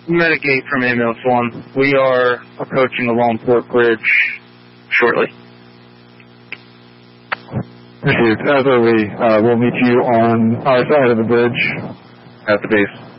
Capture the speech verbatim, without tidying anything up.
Mitigate from Amos one. We are approaching along Port Bridge shortly. Received. As are we. Uh, we'll meet you on our side of the bridge at the base.